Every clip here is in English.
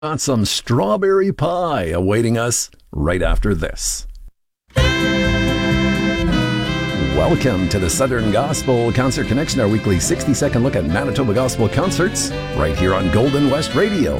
Got some strawberry pie awaiting us right after this. Welcome to the Southern Gospel Concert Connection, our weekly 60-second look at Manitoba Gospel concerts, right here on Golden West Radio.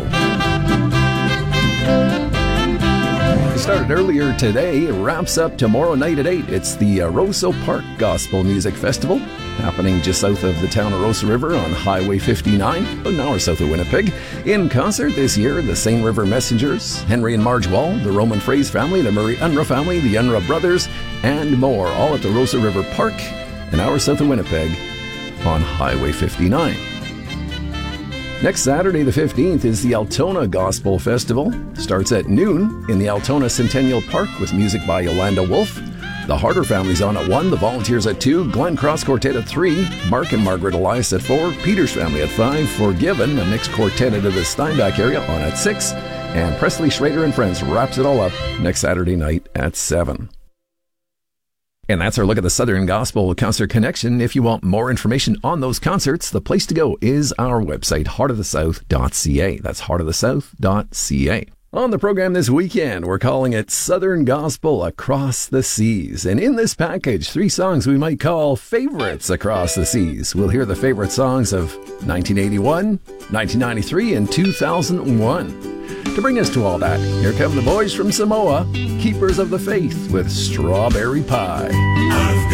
We started earlier today, it wraps up tomorrow night at 8. It's the Roseau Park Gospel Music Festival, happening just south of the town of Roseau River on Highway 59, about an hour south of Winnipeg. In concert this year, the Seine River Messengers, Henry and Marge Wall, the Roman Phrase family, the Murray Unruh family, the Unruh brothers, and more, all at the Roseau River Park, an hour south of Winnipeg on Highway 59. Next Saturday, the 15th, is the Altona Gospel Festival. Starts at noon in the Altona Centennial Park with music by Yolanda Wolf. The Harder family's on at 1, the Volunteers at 2, Glen Cross Quartet at 3, Mark and Margaret Elias at 4, Peters family at 5, Forgiven, a mixed quartet out of the Steinbach area, on at 6, and Presley Schrader and Friends wraps it all up next Saturday night at 7. And that's our look at the Southern Gospel Concert Connection. If you want more information on those concerts, the place to go is our website, heartofthesouth.ca. That's heartofthesouth.ca. On the program this weekend, we're calling it Southern Gospel Across the Seas. And in this package, 3 songs we might call favorites across the seas. We'll hear the favorite songs of 1981, 1993, and 2001. To bring us to all that, here come the boys from Samoa, Keepers of the Faith, with Strawberry Pie.